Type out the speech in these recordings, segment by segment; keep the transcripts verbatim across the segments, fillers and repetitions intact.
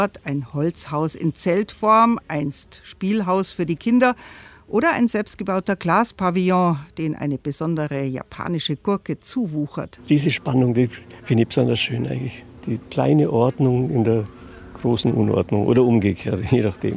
Ein Holzhaus in Zeltform, einst Spielhaus für die Kinder oder ein selbstgebauter Glaspavillon, den eine besondere japanische Gurke zuwuchert. Diese Spannung, die finde ich besonders schön eigentlich. Die kleine Ordnung in der großen Unordnung oder umgekehrt, je nachdem.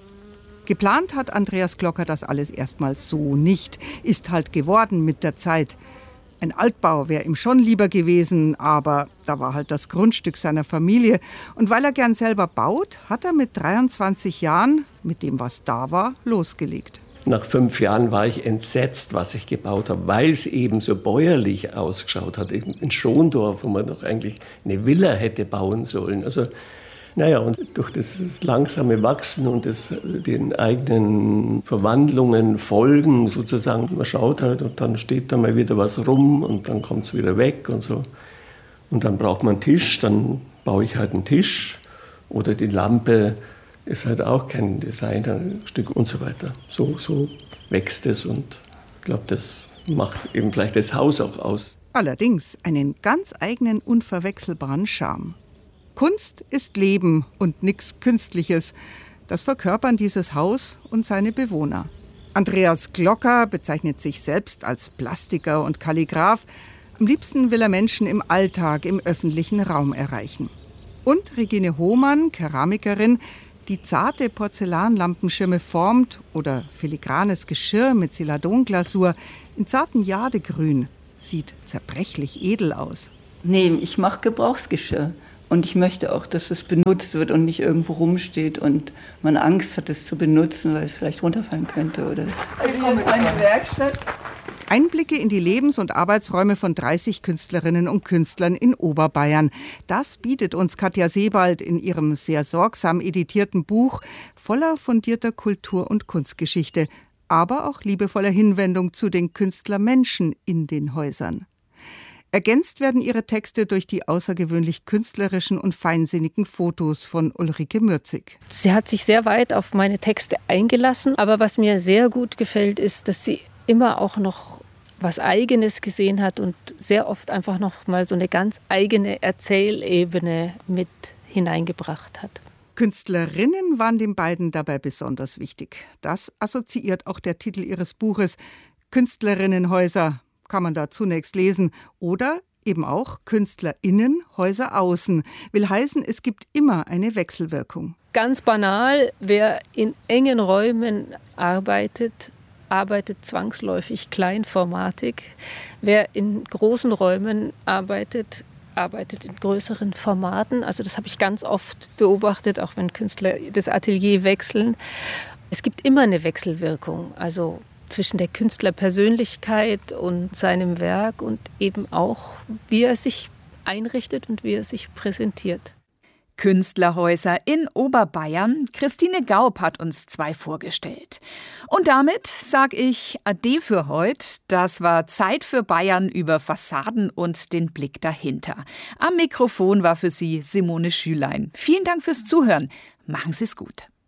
Geplant hat Andreas Glocker das alles erstmals so nicht. Ist halt geworden mit der Zeit. Ein Altbau wäre ihm schon lieber gewesen, aber da war halt das Grundstück seiner Familie. Und weil er gern selber baut, hat er mit dreiundzwanzig Jahren, mit dem was da war, losgelegt. Nach fünf Jahren war ich entsetzt, was ich gebaut habe, weil es eben so bäuerlich ausgeschaut hat. In Schondorf, wo man doch eigentlich eine Villa hätte bauen sollen. Also, naja, und durch das langsame Wachsen und das, den eigenen Verwandlungen folgen sozusagen, man schaut halt und dann steht da mal wieder was rum und dann kommt es wieder weg und so. Und dann braucht man einen Tisch, dann baue ich halt einen Tisch oder die Lampe. Ist halt auch kein Designstück und so weiter. So, so wächst es und ich glaube, das macht eben vielleicht das Haus auch aus. Allerdings einen ganz eigenen, unverwechselbaren Charme. Kunst ist Leben und nichts Künstliches. Das verkörpern dieses Haus und seine Bewohner. Andreas Glocker bezeichnet sich selbst als Plastiker und Kalligraph. Am liebsten will er Menschen im Alltag, im öffentlichen Raum erreichen. Und Regine Hohmann, Keramikerin, die zarte Porzellanlampenschirme formt oder filigranes Geschirr mit Celadonglasur in zartem Jadegrün. Sieht zerbrechlich edel aus. Nee, ich mache Gebrauchsgeschirr. Und ich möchte auch, dass es benutzt wird und nicht irgendwo rumsteht und man Angst hat, es zu benutzen, weil es vielleicht runterfallen könnte. Oder hier ist eine Werkstatt. Einblicke in die Lebens- und Arbeitsräume von dreißig Künstlerinnen und Künstlern in Oberbayern. Das bietet uns Katja Sebald in ihrem sehr sorgsam editierten Buch voller fundierter Kultur- und Kunstgeschichte, aber auch liebevoller Hinwendung zu den Künstlermenschen in den Häusern. Ergänzt werden ihre Texte durch die außergewöhnlich künstlerischen und feinsinnigen Fotos von Ulrike Mürzig. Sie hat sich sehr weit auf meine Texte eingelassen, aber was mir sehr gut gefällt, ist, dass sie immer auch noch was Eigenes gesehen hat und sehr oft einfach noch mal so eine ganz eigene Erzählebene mit hineingebracht hat. Künstlerinnen waren den beiden dabei besonders wichtig. Das assoziiert auch der Titel ihres Buches Künstlerinnenhäuser, kann man da zunächst lesen. Oder eben auch KünstlerInnen, Häuser außen. Will heißen, es gibt immer eine Wechselwirkung. Ganz banal, wer in engen Räumen arbeitet, arbeitet zwangsläufig kleinformatig. Wer in großen Räumen arbeitet, arbeitet in größeren Formaten. Also das habe ich ganz oft beobachtet, auch wenn Künstler das Atelier wechseln. Es gibt immer eine Wechselwirkung, also zwischen der Künstlerpersönlichkeit und seinem Werk und eben auch, wie er sich einrichtet und wie er sich präsentiert. Künstlerhäuser in Oberbayern. Christine Gaub hat uns zwei vorgestellt. Und damit sage ich Ade für heute. Das war Zeit für Bayern über Fassaden und den Blick dahinter. Am Mikrofon war für Sie Simone Schülein. Vielen Dank fürs Zuhören. Machen Sie es gut.